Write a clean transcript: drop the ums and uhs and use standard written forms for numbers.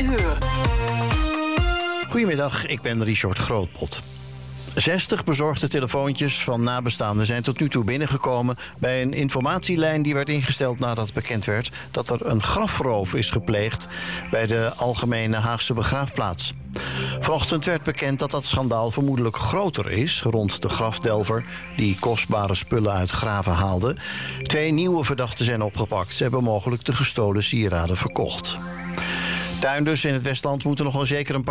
uur. Goedemiddag, ik ben Richard Grootpot. 60 bezorgde telefoontjes van nabestaanden zijn tot nu toe binnengekomen bij een informatielijn die werd ingesteld nadat bekend werd dat er een grafroof is gepleegd bij de Algemene Haagse Begraafplaats. Vanochtend werd bekend dat dat schandaal vermoedelijk groter is rond de grafdelver die kostbare spullen uit graven haalde. 2 nieuwe verdachten zijn opgepakt. Ze hebben mogelijk de gestolen sieraden verkocht. Tuinders in het Westland moeten nog wel zeker een paar